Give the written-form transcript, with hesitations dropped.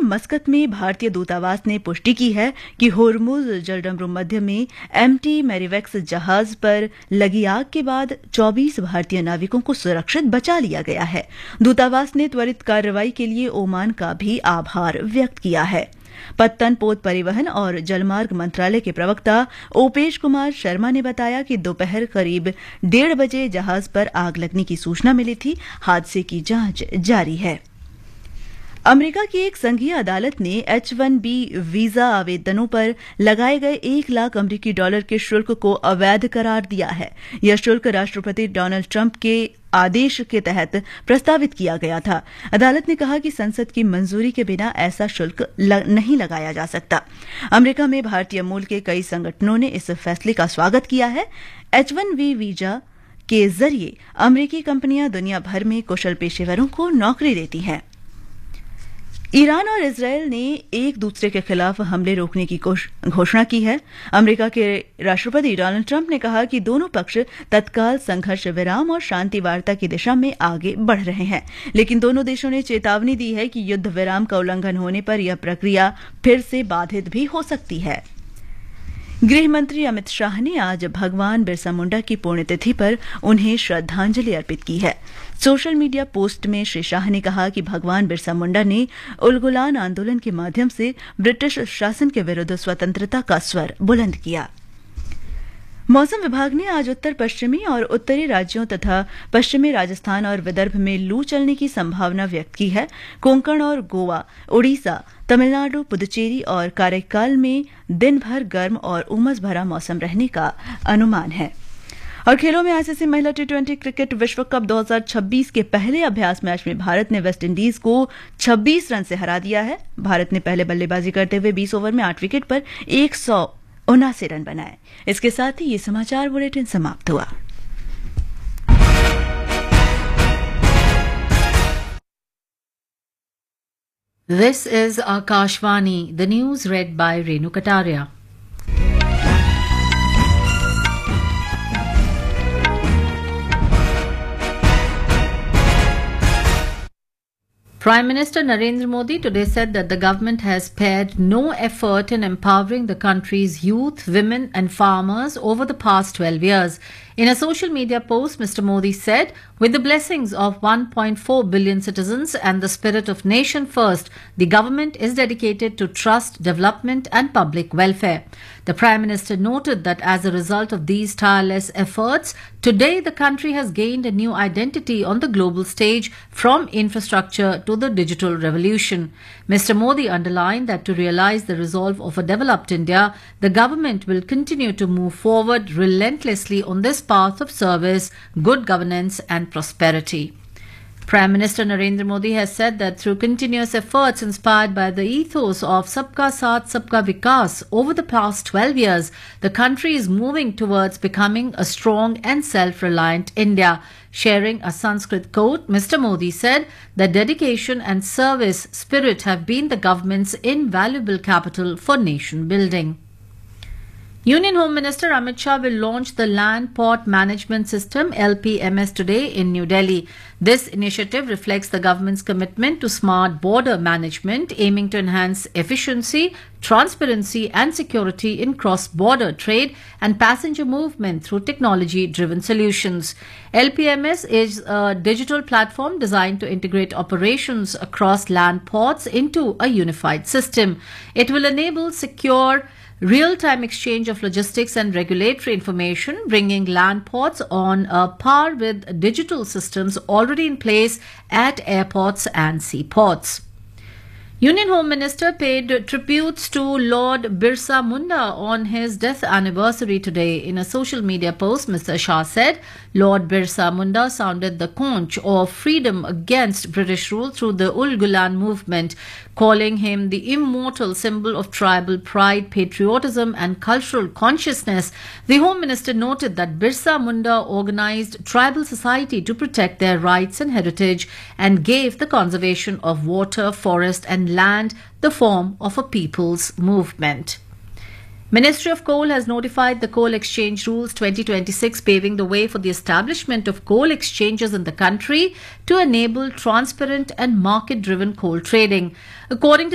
मस्कत में भारतीय दूतावास ने पुष्टि की है कि होर्मुज जलडमरू मध्य में एमटी मैरीवेक्स जहाज पर लगी आग के बाद 24 भारतीय नाविकों को सुरक्षित बचा लिया गया है। दूतावास ने त्वरित कार्रवाई के लिए ओमान का भी आभार व्यक्त किया है। पत्तन पोत परिवहन और जलमार्ग मंत्रालय के प्रवक्ता ओपेश कुमार शर्मा ने बताया कि दोपहर करीब 1:30 बजे जहाज पर आग लगने की सूचना मिली थी। हादसे की जांच जारी है। अमेरिका की एक संघीय अदालत ने H-1B वीजा आवेदनों पर लगाए गए $1 लाख अमेरिकी के शुल्क को अवैध करार दिया है। यह शुल्क राष्ट्रपति डोनाल्ड ट्रंप के आदेश के तहत प्रस्तावित किया गया था। अदालत ने कहा कि संसद की मंजूरी के बिना ऐसा शुल्क नहीं लगाया जा सकता। अमेरिका में भारतीय मूल के कई संगठनों ने इस फैसले का स्वागत किया है। H-1B वीजा के जरिए अमेरिकी कंपनियां दुनिया भर में कुशल पेशेवरों को नौकरी देती हैं। ईरान और इजरायल ने एक दूसरे के खिलाफ हमले रोकने की घोषणा की है। अमेरिका के राष्ट्रपति डोनाल्ड ट्रंप ने कहा कि दोनों पक्ष तत्काल संघर्ष विराम और शांति वार्ता की दिशा में आगे बढ़ रहे हैं, लेकिन दोनों देशों ने चेतावनी दी है कि युद्ध विराम का उल्लंघन होने पर यह प्रक्रिया फिर से बाधित भी हो सकती है। गृह मंत्री अमित शाह ने आज भगवान बिरसा मुंडा की पुण्यतिथि पर उन्हें श्रद्धांजलि अर्पित की है। सोशल मीडिया पोस्ट में श्री शाह ने कहा कि भगवान बिरसा मुंडा ने उलगुलान आंदोलन के माध्यम से ब्रिटिश शासन के विरुद्ध स्वतंत्रता का स्वर बुलंद किया। मौसम विभाग ने आज उत्तर पश्चिमी और उत्तरी राज्यों तथा पश्चिमी राजस्थान और विदर्भ में लू चलने की संभावना व्यक्त की है। कोंकण और गोवा, उड़ीसा, तमिलनाडु, पुदुचेरी और काराइकाल में दिन भर गर्म और उमस भरा मौसम रहने का अनुमान है। और खेलों में आईसीसी महिला टी20 क्रिकेट विश्व कप 2026 के पहले अभ्यास मैच में भारत ने वेस्टइंडीज को 26 रन से हरा दिया है। भारत ने पहले बल्लेबाजी करते हुए 20 ओवर में 8 विकेट पर 179 रन बनाए। इसके साथ ही ये समाचार बुलेटिन समाप्त हुआ। This is Akashvani, the news read by Renu Kataria. Prime Minister Narendra Modi today said that the government has spared no effort in empowering the country's youth, women and farmers over the past 12 years. In a social media post, Mr. Modi said, with the blessings of 1.4 billion citizens and the spirit of nation first, the government is dedicated to trust, development and public welfare. The Prime Minister noted that as a result of these tireless efforts, today the country has gained a new identity on the global stage, from infrastructure to the digital revolution. Mr. Modi underlined that to realize the resolve of a developed India, the government will continue to move forward relentlessly on this path of service, good governance and prosperity. Prime Minister Narendra Modi has said that through continuous efforts inspired by the ethos of Sabka Saath Sabka Vikas over the past 12 years, the country is moving towards becoming a strong and self-reliant India. Sharing a Sanskrit quote, Mr. Modi said that dedication and service spirit have been the government's invaluable capital for nation building. Union Home Minister Amit Shah will launch the Land Port Management System LPMS today in New Delhi. This initiative reflects the government's commitment to smart border management, aiming to enhance efficiency, transparency and security in cross-border trade and passenger movement through technology-driven solutions. LPMS is a digital platform designed to integrate operations across land ports into a unified system. It will enable secure real-time exchange of logistics and regulatory information, bringing land ports on a par with digital systems already in place at airports and seaports. Union Home Minister paid tributes to Lord Birsa Munda on his death anniversary today. In a social media post, Mr. Shah said, Lord Birsa Munda sounded the conch of freedom against British rule through the Ul-Gulan movement, calling him the immortal symbol of tribal pride, patriotism and cultural consciousness. The Home Minister noted that Birsa Munda organized tribal society to protect their rights and heritage and gave the conservation of water, forest and land the form of a people's movement. Ministry of Coal has notified the Coal Exchange Rules 2026, paving the way for the establishment of coal exchanges in the country to enable transparent and market-driven coal trading. According to